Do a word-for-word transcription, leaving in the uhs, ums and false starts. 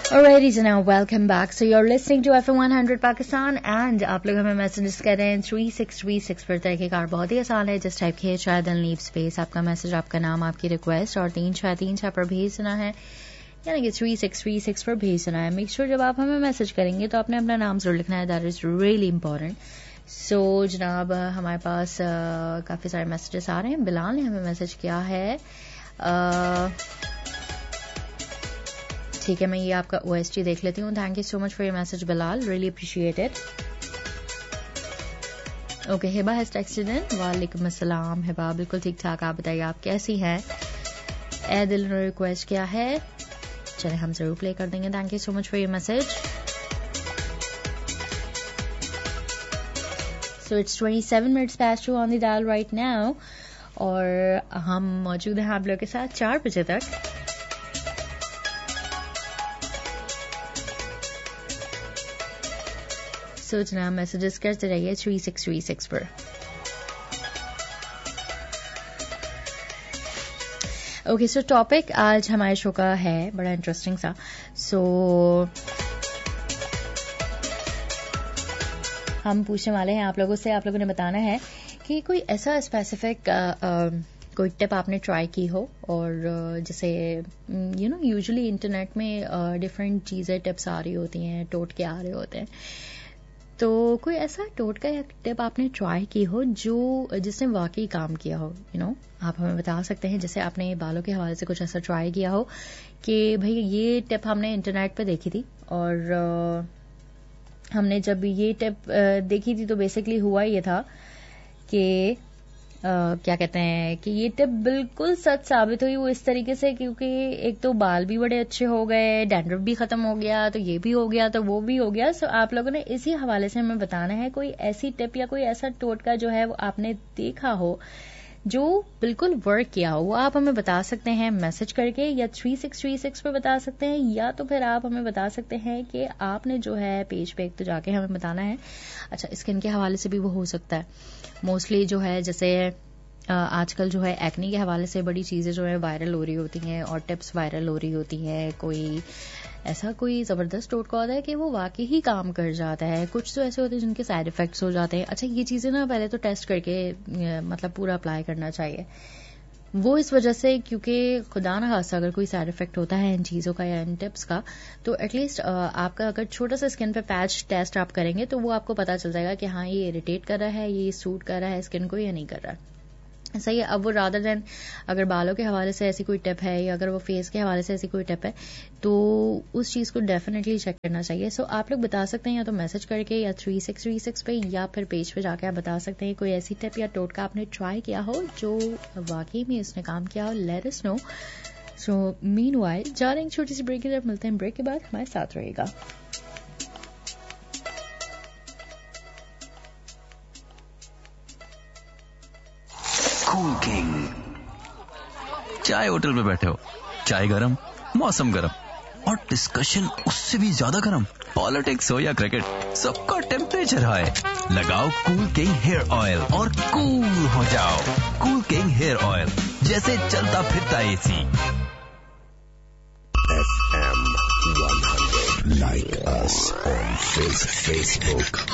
Alrighty, so now welcome back. So you're listening to F M one hundred Pakistan and आप लोग हमें messages कर रहे हैं थ्री सिक्स थ्री सिक्स पर। तरीकेकार बहुत ही आसान है, जस्ट टाइप किए शायद एंड लीव स्पेस, आपका मैसेज, आपका नाम, आपकी रिक्वेस्ट और तीन छः तीन छः पर भेजना है, यानी कि थ्री सिक्स थ्री सिक्स पर भेजना है। मेक श्योर जब आप हमें मैसेज करेंगे तो आपने अपना नाम जरूर लिखना है, दैट इज रियली इंपॉर्टेंट। सो जनाब हमारे पास uh, काफ़ी सारे मैसेजेस आ रहे हैं। बिलाल ने हमें मैसेज किया है, uh, ठीक है मैं ये आपका O S T देख लेती हूँ। Thank you so much for your message Bilal, really appreciate it. Okay, Hiba has texted इन, वालेकुम अस्सलाम हिबा, बिल्कुल ठीक ठाक, आप बताइए आप कैसी हैं। ए दिल ने रिक्वेस्ट किया है, चले हम जरूर प्ले कर देंगे। Thank you so much for your message. So it's twenty seven minutes past to on the dial right now और हम मौजूद हैं आप लोगों के साथ चार बजे तक। सोचना मैसेजेस करते रहिए थ्री सिक्स थ्री सिक्स पर। ओके, सो टॉपिक आज हमारे शो का है बड़ा इंटरेस्टिंग सा। सो so, हम पूछने वाले हैं आप लोगों से, आप लोगों ने बताना है कि कोई ऐसा स्पेसिफिक कोई टिप आपने ट्राई की हो और जैसे यू नो यूजुअली इंटरनेट में डिफरेंट चीज़ें टिप्स आ रही होती हैं, टोटके आ रहे होते हैं, तो कोई ऐसा टोटका या टिप आपने ट्राई की हो जो जिसने वाकई काम किया हो, यू you नो know, आप हमें बता सकते हैं। जैसे आपने बालों के हवाले से कुछ ऐसा ट्राई किया हो कि भाई ये टिप हमने इंटरनेट पे देखी थी और uh, हमने जब ये टिप uh, देखी थी तो बेसिकली हुआ ये था कि Uh, क्या कहते हैं कि ये टिप बिल्कुल सच साबित हुई। वो इस तरीके से क्योंकि एक तो बाल भी बड़े अच्छे हो गए, डैंड्रफ भी खत्म हो गया, तो ये भी हो गया तो वो भी हो गया। सो so, आप लोगों ने इसी हवाले से हमें बताना है कोई ऐसी टिप या कोई ऐसा टोटका जो है वो आपने देखा हो जो बिल्कुल वर्क किया हो। वो आप हमें बता सकते हैं मैसेज करके, या थ्री सिक्स थ्री सिक्स पे बता सकते हैं, या तो फिर आप हमें बता सकते हैं कि आपने जो है पेज पे एक तो जाके हमें बताना है। अच्छा, स्किन के हवाले से भी वो हो सकता है। मोस्टली जो है जैसे आजकल जो है एक्नी के हवाले से बड़ी चीज़ें जो है वायरल हो रही होती हैं और टिप्स वायरल हो रही होती हैं। कोई ऐसा कोई ज़बरदस्त टोटका होता है कि वो वाकई ही काम कर जाता है, कुछ तो ऐसे होते हैं जिनके साइड इफ़ेक्ट्स हो जाते हैं। अच्छा, ये चीज़ें ना पहले तो टेस्ट करके मतलब पूरा अप्लाई करना चाहिए। वो इस वजह से क्योंकि खुदा ना खासा अगर कोई साइड इफेक्ट होता है इन चीज़ों का या इन टिप्स का, तो एटलीस्ट आपका अगर छोटा सा स्किन पे पैच टेस्ट आप करेंगे तो वो आपको पता चल जाएगा कि हाँ ये इरिटेट कर रहा है, ये सूट कर रहा है स्किन को या नहीं कर रहा है। सही है। अब वो रादर देन अगर बालों के हवाले से ऐसी कोई टिप है या अगर वो फेस के हवाले से ऐसी कोई टिप है तो उस चीज़ को डेफिनेटली चेक करना चाहिए। सो so, आप लोग बता सकते हैं या तो मैसेज करके या थ्री सिक्स थ्री सिक्स पे या फिर पेज पे जाके आप बता सकते हैं कोई ऐसी टिप या टोटका आपने ट्राई किया हो जो वाकई में उसने काम किया हो। Let us know. सो मीनवाइल जा रहे हैं छोटी सी ब्रेक की तरफ, मिलते हैं ब्रेक के बाद, हमारे साथ रहेगा। Cool king. चाय होटल में बैठे हो, चाय गरम, मौसम गरम और डिस्कशन उससे भी ज्यादा गरम, पॉलिटिक्स हो या क्रिकेट, सबका टेम्परेचर हाई। लगाओ कूल किंग हेयर ऑयल और कूल हो जाओ। कूल किंग हेयर ऑयल, जैसे चलता फिरता AC. F M one hundred, like us on Facebook.